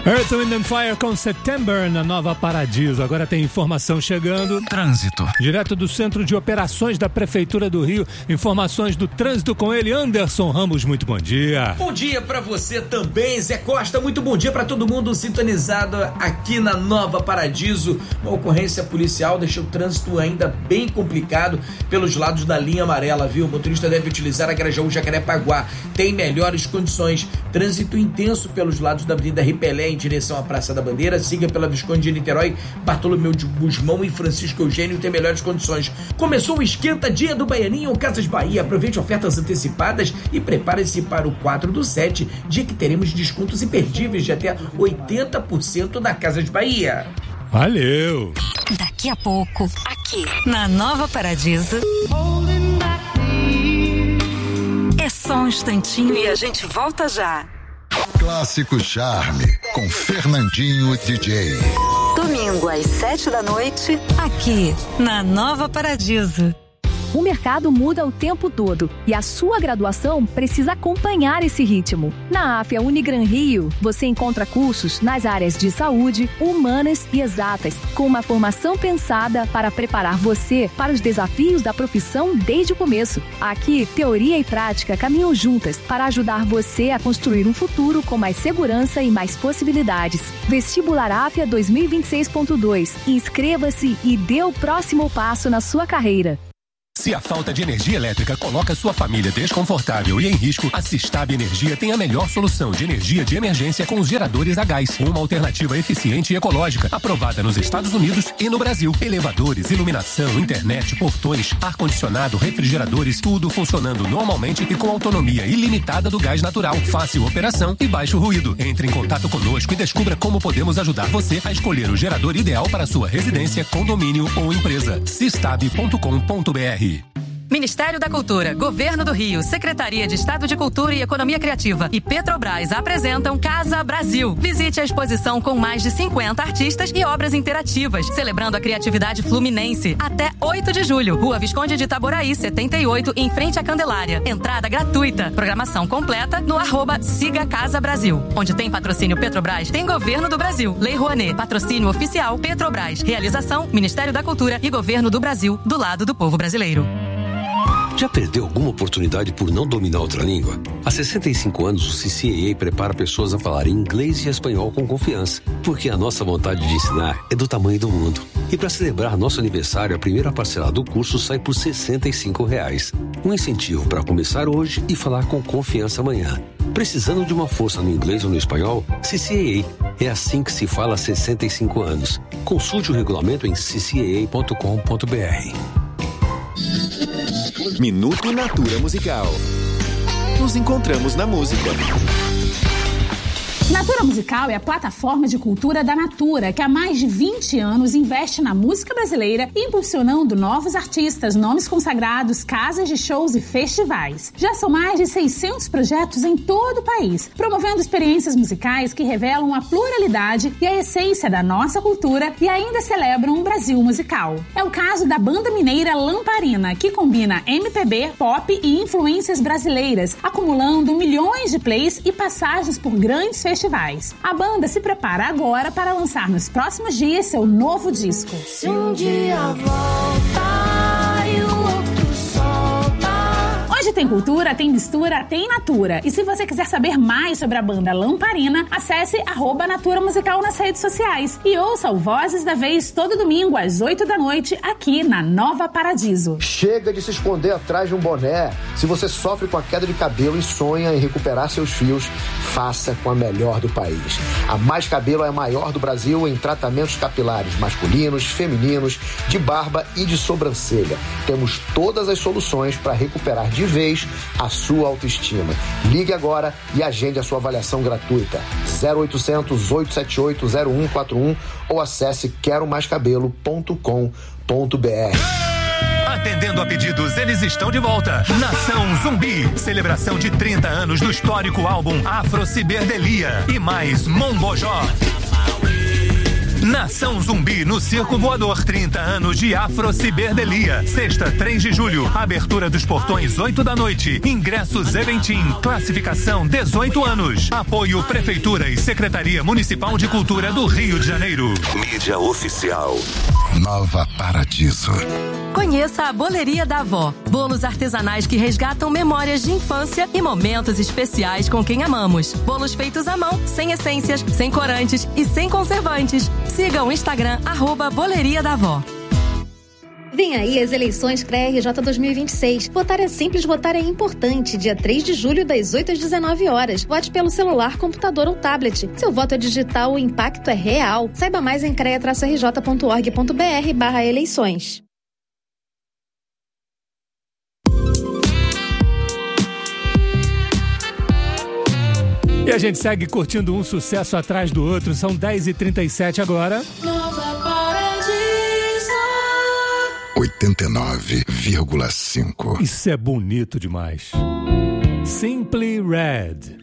Earth, Wind and Fire com September na Nova Paradiso. Agora tem informação chegando. Trânsito. Direto do Centro de Operações da Prefeitura do Rio. Informações do trânsito com ele, Anderson Ramos. Muito bom dia. Bom dia pra você também, Zé Costa. Muito bom dia pra todo mundo sintonizado aqui na Nova Paradiso. Uma ocorrência policial deixou o trânsito ainda bem complicado pelos lados da linha amarela, viu? O motorista deve utilizar a Grajaú-Jacarepaguá. Tem melhores condições. Trânsito intenso pelos lados da Avenida Ripelé em direção à Praça da Bandeira. Siga pela Visconde de Niterói, Bartolomeu de Gusmão e Francisco Eugênio tem melhores condições. Começou o esquenta dia do Baianinho Casas Bahia. Aproveite ofertas antecipadas e prepare-se para o 4/7, dia que teremos descontos imperdíveis de até 80% na Casas Bahia. Valeu! Daqui a pouco, aqui na Nova Paradiso. É só um instantinho e a gente volta já. Clássico Charme, com Fernandinho DJ. Domingo às 7 da noite, aqui na Nova Paradiso. O mercado muda o tempo todo e a sua graduação precisa acompanhar esse ritmo. Na AFIA Unigran Rio, você encontra cursos nas áreas de saúde, humanas e exatas, com uma formação pensada para preparar você para os desafios da profissão desde o começo. Aqui, teoria e prática caminham juntas para ajudar você a construir um futuro com mais segurança e mais possibilidades. Vestibular AFIA 2026.2. Inscreva-se e dê o próximo passo na sua carreira. Se a falta de energia elétrica coloca sua família desconfortável e em risco, a Sistab Energia tem a melhor solução de energia de emergência com os geradores a gás. Uma alternativa eficiente e ecológica, aprovada nos Estados Unidos e no Brasil. Elevadores, iluminação, internet, portões, ar-condicionado, refrigeradores, tudo funcionando normalmente e com autonomia ilimitada do gás natural. Fácil operação e baixo ruído. Entre em contato conosco e descubra como podemos ajudar você a escolher o gerador ideal para sua residência, condomínio ou empresa. Sistab.com.br. Ministério da Cultura, Governo do Rio, Secretaria de Estado de Cultura e Economia Criativa e Petrobras apresentam Casa Brasil. Visite a exposição com mais de 50 artistas e obras interativas, celebrando a criatividade fluminense. Até 8 de julho, Rua Visconde de Itaboraí, 78, em frente à Candelária. Entrada gratuita. Programação completa no @Siga Casa Brasil. Onde tem patrocínio Petrobras, tem Governo do Brasil. Lei Rouanet, patrocínio oficial Petrobras. Realização, Ministério da Cultura e Governo do Brasil, do lado do povo brasileiro. Já perdeu alguma oportunidade por não dominar outra língua? Há 65 anos, o CCAA prepara pessoas a falar inglês e espanhol com confiança, porque a nossa vontade de ensinar é do tamanho do mundo. E para celebrar nosso aniversário, a primeira parcela do curso sai por R$ 65. Um incentivo para começar hoje e falar com confiança amanhã. Precisando de uma força no inglês ou no espanhol? CCAA. É assim que se fala há 65 anos. Consulte o regulamento em ccaa.com.br. Minuto Natura Musical. Nos encontramos na música. Natura Musical é a plataforma de cultura da Natura, que há mais de 20 anos investe na música brasileira, impulsionando novos artistas, nomes consagrados, casas de shows e festivais. Já são mais de 600 projetos em todo o país, promovendo experiências musicais que revelam a pluralidade e a essência da nossa cultura e ainda celebram um Brasil musical. É o caso da banda mineira Lamparina, que combina MPB, pop e influências brasileiras, acumulando milhões de plays e passagens por grandes festivais. A banda se prepara agora para lançar nos próximos dias seu novo disco. Se um dia volta e o outro solta. Onde tem cultura, tem mistura, tem Natura. E se você quiser saber mais sobre a banda Lamparina, acesse @Natura Musical nas redes sociais. E ouça o Vozes da Vez todo domingo às 8 da noite aqui na Nova Paradiso. Chega de se esconder atrás de um boné. Se você sofre com a queda de cabelo e sonha em recuperar seus fios, faça com a melhor do país. A Mais Cabelo é a maior do Brasil em tratamentos capilares masculinos, femininos, de barba e de sobrancelha. Temos todas as soluções para recuperar de vez a sua autoestima. Ligue agora e agende a sua avaliação gratuita. 0800 878 0141 ou acesse queromaiscabelo.com.br. Atendendo a pedidos, eles estão de volta. Nação Zumbi, celebração de 30 anos do histórico álbum Afro Ciberdelia e mais Mombojó. Nação Zumbi no Circo Voador, 30 anos de Afro-Ciberdelia. Sexta, 3 de julho. Abertura dos portões 8 da noite. Ingressos Eventim. Classificação 18 anos. Apoio Prefeitura e Secretaria Municipal de Cultura do Rio de Janeiro. Mídia oficial. Nova Paradiso. Conheça a Boleria da Avó. Bolos artesanais que resgatam memórias de infância e momentos especiais com quem amamos. Bolos feitos à mão, sem essências, sem corantes e sem conservantes. Siga o Instagram @Boleria da Avó. Vem aí as eleições CREA-RJ 2026. Votar é simples, votar é importante. Dia 3 de julho, das 8 às 19 horas. Vote pelo celular, computador ou tablet. Seu voto é digital, o impacto é real. Saiba mais em crea-rj.org.br/eleições. E a gente segue curtindo um sucesso atrás do outro. São 10h37 agora. 89,5. Isso é bonito demais. Simply Red.